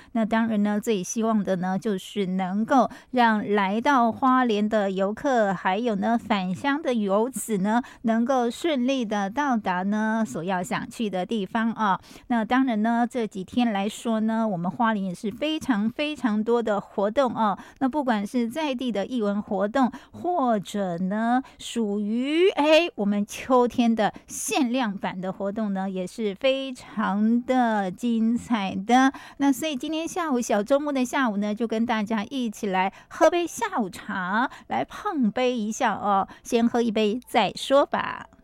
那当然呢，最希望的呢，就是能够让来到花莲的游客，还有呢返乡的游子呢，能够顺利的到达呢所要想去的地方啊。那当然呢，这几天来说呢，我们花莲也是非常非常多的活动啊。那不管是在地的艺文活动，或者呢属于我们秋天的限量版的活动呢，也是非常的精彩的。那所以今天下午小周末的下午呢，就跟大家一起来喝杯下午茶，来碰杯一下哦。先喝一杯再说吧。